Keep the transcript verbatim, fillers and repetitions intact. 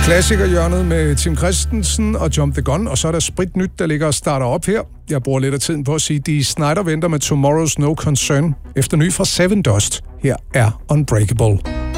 Klassikerhjørnet med Tim Christensen og Jump the Gun, og så er der Sprit Nyt, der ligger og starter op her. Jeg bruger lidt af tiden på at sige, at Dee Snider venter med Tomorrow's No Concern efter ny fra Seven Dust. Her er Unbreakable.